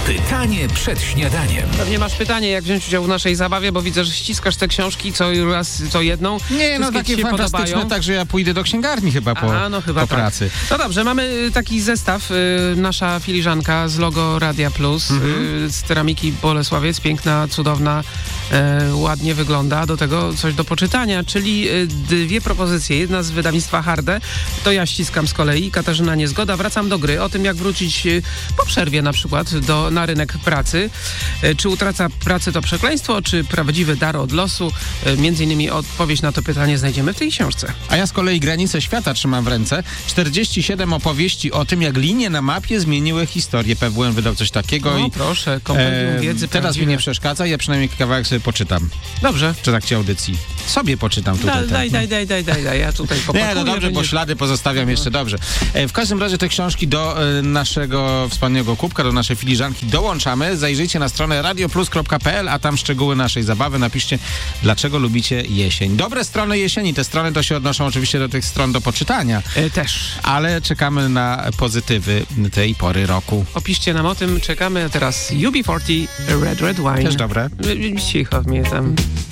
Pytanie przed śniadaniem. Pewnie masz pytanie, jak wziąć udział w naszej zabawie, bo widzę, że ściskasz te książki co jedną. Nie, no takie fantastyczne, także ja pójdę do księgarni chyba po pracy. No dobrze, mamy taki zestaw. Nasza filiżanka z logo Radia Plus, z ceramiki Bolesławiec, piękna, cudowna, ładnie wygląda. Do tego coś do poczytania, czyli dwie propozycje. Jedna z wydawnictwa Harde, to ja ściskam z kolei, Katarzyna Niezgoda. Wracam do gry, o tym jak wrócić po przerwie na przykład na rynek pracy. Czy utraca pracy to przekleństwo, czy prawdziwy dar od losu? Między innymi odpowiedź na to pytanie znajdziemy w tej książce. A ja z kolei Granice Świata trzymam w ręce. 47 opowieści o tym, jak linie na mapie zmieniły historię. PWN wydał coś takiego. No proszę, kompendium wiedzy teraz prawdziwe. mi nie przeszkadza, ja przynajmniej kawałek sobie poczytam. Dobrze. W trakcie audycji. Sobie poczytam tutaj. Daj, ja tutaj popakuję. Nie, no dobrze, bo ślady pozostawiam jeszcze dobrze. W każdym razie te książki do naszego wspaniałego kubka, do naszej filiżanki dołączamy. Zajrzyjcie na stronę radioplus.pl, a tam szczegóły naszej zabawy. Napiszcie, dlaczego lubicie jesień. Dobre strony jesieni. Te strony to się odnoszą oczywiście do tych stron do poczytania. Też. Ale czekamy na pozytywy tej pory roku. Opiszcie nam o tym. Czekamy. A teraz UB40 Red Wine. Też dobre. Cicho mnie tam.